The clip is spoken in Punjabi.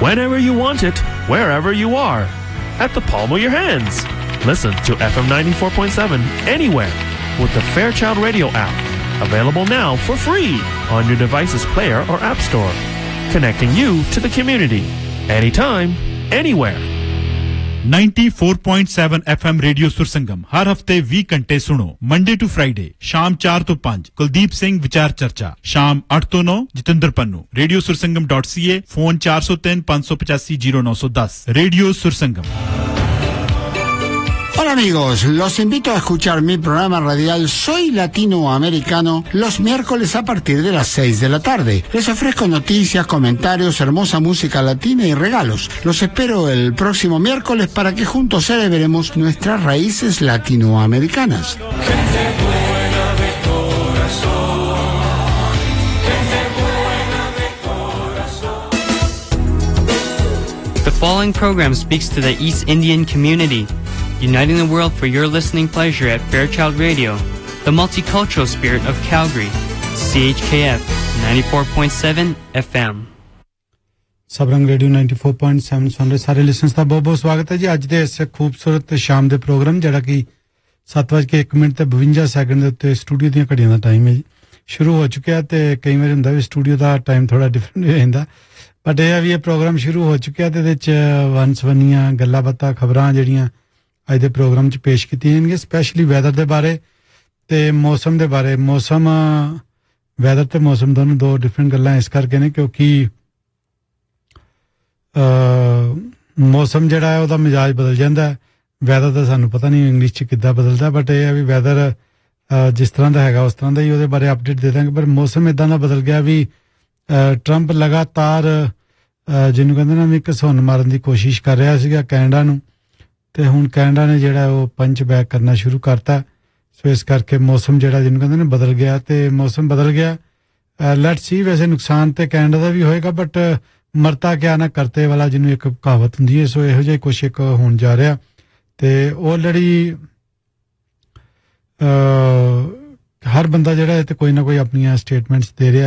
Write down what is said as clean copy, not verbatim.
whenever you want it, wherever you are, at the palm of your hands. Listen to FM 94.7 anywhere with the Fairchild Radio app. Available now for free on your device's player or app store. Connecting you to the community. Anytime, anywhere. 94.7 FM radio Sursangam हर हफ्ते 20 घंटे सुनो मंडे टू फ्राइडे शाम 4 ਤੋਂ 5 ਕੁਲਦੀਪ ਸਿੰਘ ਵਿਚਾਰ ਚਰਚਾ ਸ਼ਾਮ 8 ਤੋਂ 9 Jatinder Pannu radiosursangham.ca phone 403 585 0910 radio ਸੁਰਸੰਗਮ Hola amigos, los invito a escuchar mi programa radial Soy Latinoamericano los miércoles a partir de las 6 de la tarde. Les ofrezco noticias, comentarios, hermosa música latina y regalos. Los espero el próximo miércoles para que juntos celebremos nuestras raíces latinoamericanas. The following program speaks to the East Indian community, uniting the world for your listening pleasure at Fairchild Radio, the multicultural spirit of Calgary, CHKF 94.7 FM. ਸਬਰੰਗ radio 94.7 ਸੁਣ ਰਹੇ ਸਾਰੇ ਲਿਸਨਰਸ ਦਾ ਬਹੁਤ ਬਹੁਤ ਸਵਾਗਤ ਹੈ ਜੀ ਅੱਜ ਦੇ ਇਸ ਖੂਬਸੂਰਤ ਸ਼ਾਮ ਦੇ ਪ੍ਰੋਗਰਾਮ ਜਿਹੜਾ ਕਿ 7:01 ਤੇ 52 ਸੈਕਿੰਡ ਦੇ ਉੱਤੇ ਸਟੂਡੀਓ ਦੀਆਂ ਘੜੀਆਂ ਦਾ ਟਾਈਮ ਹੈ ਜੀ ਸ਼ੁਰੂ ਹੋ ਚੁੱਕਿਆ ਤੇ ਕਈ ਵਾਰ ਹੁੰਦਾ ਵੀ ਸਟੂਡੀਓ ਦਾ ਟਾਈਮ ਥੋੜਾ ਡਿਫਰੈਂਟ ਹੋ ਜਾਂਦਾ ਬਟ ਇਹ ਆ ਵੀ ਇਹ ਪ੍ਰੋਗਰਾਮ ਸ਼ੁਰੂ ਹੋ ਚੁੱਕਿਆ ਤੇ ਇਹਦੇ ਵਿੱਚ ਵੰਸਵੰਨੀਆਂ ਗੱਲਾਂ ਬਾਤਾਂ ਖਬਰਾਂ ਜਿਹੜੀਆਂ ਅੱਜ ਦੇ ਪ੍ਰੋਗਰਾਮ 'ਚ ਪੇਸ਼ ਕੀਤੀਆਂ ਜਾਣਗੀਆਂ ਸਪੈਸ਼ਲੀ ਵੈਦਰ ਦੇ ਬਾਰੇ ਤੇ ਮੌਸਮ ਦੇ ਬਾਰੇ ਮੌਸਮ ਵੈਦਰ ਤੇ ਮੌਸਮ ਦੋਨੋਂ ਦੋ ਡਿਫਰੈਂਟ ਗੱਲਾਂ ਇਸ ਕਰਕੇ ਨੇ ਕਿਉਂਕਿ ਮੌਸਮ ਜਿਹੜਾ ਹੈ ਉਹਦਾ ਮਿਜਾਜ ਬਦਲ ਜਾਂਦਾ ਵੈਦਰ ਦਾ ਸਾਨੂੰ ਪਤਾ ਨਹੀਂ ਇੰਗਲਿਸ਼ 'ਚ ਕਿੱਦਾਂ ਬਦਲਦਾ ਬਟ ਇਹ ਹੈ ਵੀ ਵੈਦਰ ਜਿਸ ਤਰ੍ਹਾਂ ਦਾ ਹੈਗਾ ਉਸ ਤਰ੍ਹਾਂ ਦਾ ਹੀ ਉਹਦੇ ਬਾਰੇ ਅਪਡੇਟ ਦੇ ਦਾਂਗੇ ਪਰ ਮੌਸਮ ਇੱਦਾਂ ਦਾ ਬਦਲ ਗਿਆ ਵੀ ਟਰੰਪ ਲਗਾਤਾਰ ਜਿਹਨੂੰ ਕਹਿੰਦੇ ਨਾ ਵੀ ਘਸੁੰਨ ਮਾਰਨ ਦੀ ਕੋਸ਼ਿਸ਼ ਕਰ ਰਿਹਾ ਸੀਗਾ ਕੈਨੇਡਾ ਨੂੰ ਤੇ ਹੁਣ ਕੈਨੇਡਾ ਨੇ ਜਿਹੜਾ ਉਹ ਪੰਚ ਬੈਕ ਕਰਨਾ ਸ਼ੁਰੂ ਕਰਤਾ ਸੋ ਇਸ ਕਰਕੇ ਮੌਸਮ ਜਿਹੜਾ ਜਿਹਨੂੰ ਕਹਿੰਦੇ ਨੇ ਬਦਲ ਗਿਆ ਤੇ ਮੌਸਮ ਬਦਲ ਗਿਆ ਲੈਟਸ ਸੀ ਵੈਸੇ ਨੁਕਸਾਨ ਤੇ ਕੈਨੇਡਾ ਦਾ ਵੀ ਹੋਏਗਾ ਬਟ ਮਰਤਾ ਕਿਆ ਨਾ ਕਰਤੇ ਵਾਲਾ ਜਿਹਨੂੰ ਇੱਕ ਕਹਾਵਤ ਹੁੰਦੀ ਹੈ ਸੋ ਇਹੋ ਜਿਹਾ ਕੁਛ ਇੱਕ ਹੋਣ ਜਾ ਰਿਹਾ ਤੇ ਆਲਰੇਡੀ ਹਰ ਬੰਦਾ ਜਿਹੜਾ ਹੈ ਤੇ ਕੋਈ ਨਾ ਕੋਈ ਆਪਣੀਆਂ ਸਟੇਟਮੈਂਟਸ ਦੇ ਰਿਹਾ